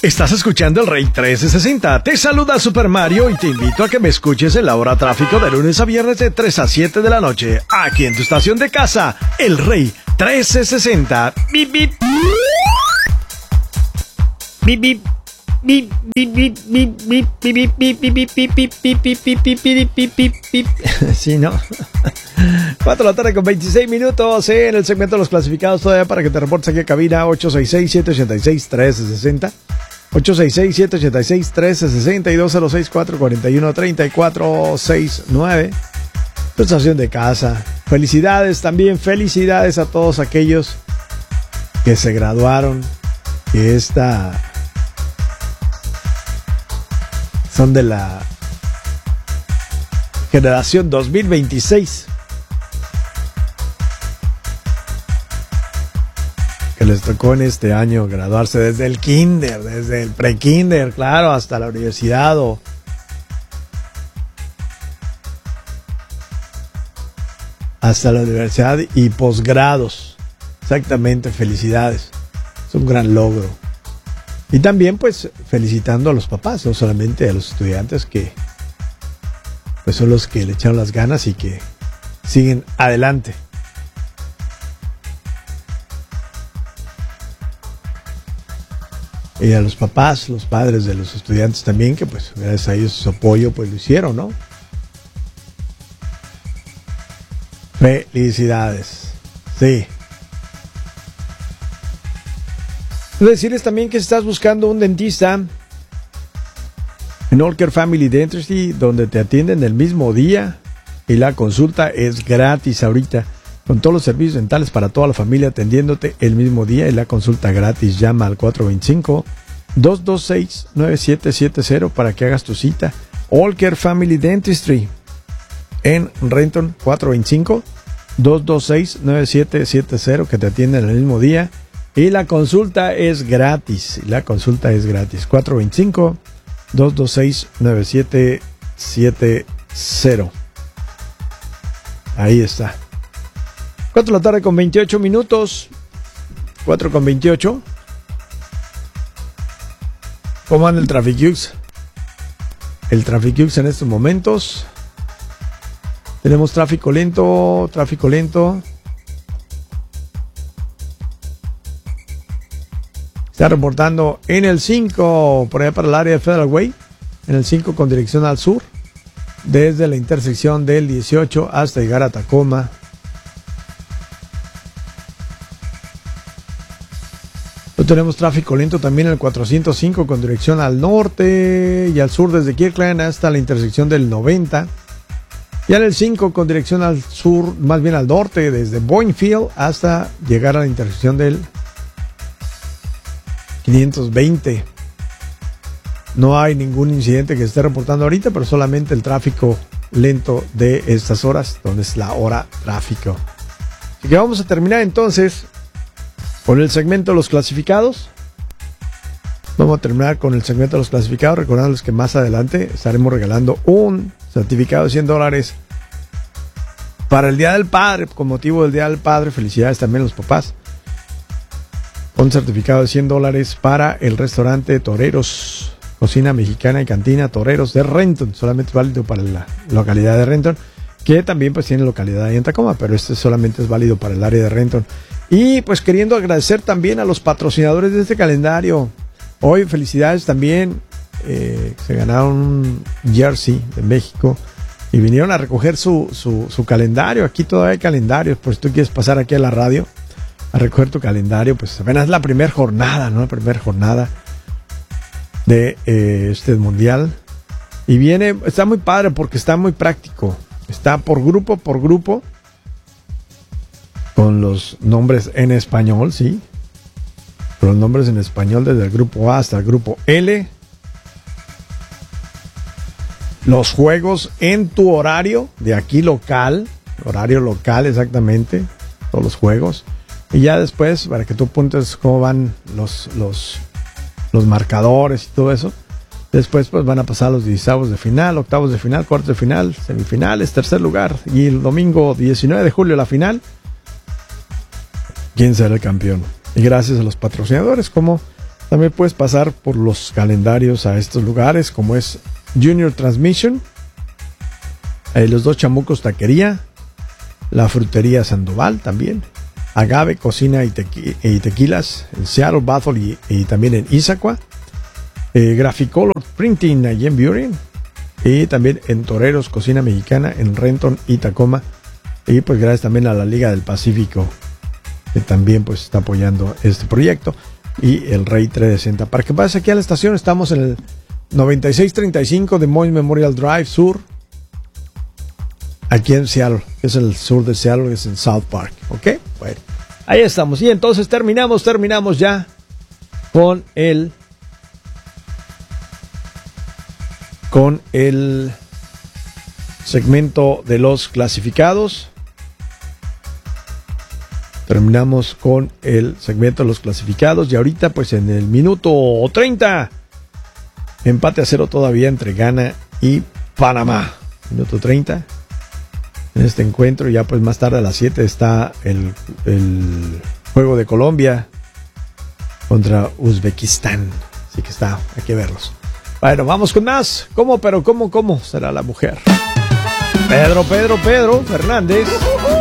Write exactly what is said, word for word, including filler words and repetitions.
Estás escuchando el Rey trece sesenta. Te saluda Super Mario y te invito a que me escuches en la hora tráfico de lunes a viernes de tres a siete de la noche. Aquí en tu estación de casa, el Rey trece sesenta. Bip, bip. Bip, bip. Bip, bip, bip, bip, bip, bip, bip, bip, bip, bip, bip, bip, bip, bip, bip, bip, bip, bip. Sí, ¿no? cuatro de la tarde con veintiséis minutos en el segmento de los clasificados todavía para que te reportes aquí a cabina ocho seis seis, siete ocho seis, uno tres seis cero. ocho seis seis, siete ocho seis, uno tres seis cero y dos cero seis, cuatro cuatro uno, tres cuatro seis nueve. Tu estación de casa. Felicidades también, felicidades a todos aquellos que se graduaron, que esta son de la generación dos mil veintiséis. Que les tocó en este año graduarse desde el kinder, desde el pre-kinder, claro, hasta la universidad o hasta la universidad y posgrados. Exactamente, felicidades. Es un gran logro. Y también, pues, felicitando a los papás, no solamente a los estudiantes que pues son los que le echaron las ganas y que siguen adelante. Y a los papás, los padres de los estudiantes también, que pues gracias a ellos su apoyo, pues lo hicieron, ¿no? Felicidades. Sí. Decirles también que si estás buscando un dentista en All Care Family Dentistry, donde te atienden el mismo día y la consulta es gratis ahorita, con todos los servicios dentales para toda la familia atendiéndote el mismo día y la consulta gratis. Llama al cuatro dos cinco, dos dos seis, nueve siete siete cero para que hagas tu cita. All Care Family Dentistry en Renton, cuatro dos cinco, dos dos seis, nueve siete siete cero, que te atienden el mismo día. Y la consulta es gratis. La consulta es gratis. cuatro dos cinco, dos dos seis, nueve siete siete cero. Ahí está. cuatro de la tarde con veintiocho minutos. cuatro con veintiocho. ¿Cómo anda el Traficux? El Traficux en estos momentos. Tenemos tráfico lento, tráfico lento. Está reportando en el cinco, por allá para el área de Federal Way, en el cinco con dirección al sur, desde la intersección del dieciocho hasta llegar a Tacoma. Hoy tenemos tráfico lento también en el cuatrocientos cinco con dirección al norte y al sur desde Kirkland hasta la intersección del noventa. Y en el cinco con dirección al sur, más bien al norte, desde Boynefield hasta llegar a la intersección del quinientos veinte. No hay ningún incidente que se esté reportando ahorita, pero solamente el tráfico lento de estas horas, donde es la hora tráfico. Así que vamos a terminar entonces con el segmento de los clasificados. Vamos a terminar con el segmento de los clasificados, recordándoles que más adelante estaremos regalando un certificado de cien dólares para el Día del Padre, con motivo del Día del Padre. Felicidades también a los papás. Un certificado de cien dólares para el restaurante Toreros, cocina mexicana y cantina Toreros de Renton. Solamente es válido para la localidad de Renton, que también pues tiene localidad ahí en Tacoma, pero este solamente es válido para el área de Renton. Y pues queriendo agradecer también a los patrocinadores de este calendario. Hoy felicidades también, eh, se ganaron un jersey de México y vinieron a recoger su, su, su calendario. Aquí todavía hay calendarios, por si tú quieres pasar aquí a la radio a recoger tu calendario, pues apenas es la primera jornada, ¿no? La primera jornada de eh, este mundial. Y viene, está muy padre porque está muy práctico. Está por grupo, por grupo, con los nombres en español, ¿sí? Con los nombres en español desde el grupo A hasta el grupo L. Los juegos en tu horario, de aquí local, horario local exactamente, todos los juegos. Y ya después, para que tú apuntes cómo van los, los, los marcadores y todo eso. Después pues van a pasar los dieciseavos de final, octavos de final, cuartos de final, semifinales, tercer lugar. Y el domingo diecinueve de julio la final. ¿Quién será el campeón? Y gracias a los patrocinadores como También puedes pasar por los calendarios a estos lugares, como es Junior Transmission, eh, los dos Chamucos Taquería, la Frutería Sandoval también, Agave Cocina y, tequi- y Tequilas en Seattle, Bethel y, y también en Issaquah, eh, Graficolor Printing allí en Burien, y también en Toreros Cocina Mexicana en Renton y Tacoma, y pues gracias también a la Liga del Pacífico, que también pues está apoyando este proyecto, y el Rey trescientos sesenta. Para que pases aquí a la estación, estamos en el noventa y seis treinta y cinco de Moines Memorial Drive Sur, aquí en Seattle, que es el sur de Seattle, es en South Park, ¿ok? Bueno, ahí estamos, y entonces terminamos, terminamos ya con el con el segmento de los clasificados. Terminamos con el segmento de los clasificados y ahorita pues en el minuto treinta, empate a cero todavía entre Ghana y Panamá. Minuto treinta en este encuentro, y ya pues más tarde a las siete está el, el juego de Colombia contra Uzbekistán, así que está, hay que verlos. Bueno, vamos con más. ¿Cómo, pero cómo, cómo será la mujer? Pedro, Pedro, Pedro Fernández.